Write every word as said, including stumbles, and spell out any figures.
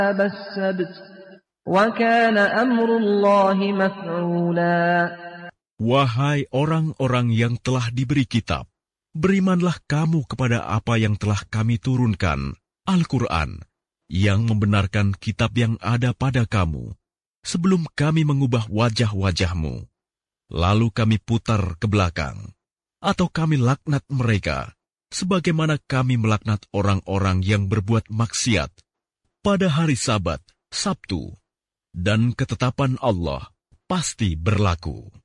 السبت وكان أمر الله مفعولا. Wahai orang-orang yang telah diberi kitab, berimanlah kamu kepada apa yang telah kami turunkan, Al-Quran, yang membenarkan kitab yang ada pada kamu, sebelum kami mengubah wajah-wajahmu, lalu kami putar ke belakang, atau kami laknat mereka, sebagaimana kami melaknat orang-orang yang berbuat maksiat pada hari Sabat, Sabtu, dan ketetapan Allah pasti berlaku.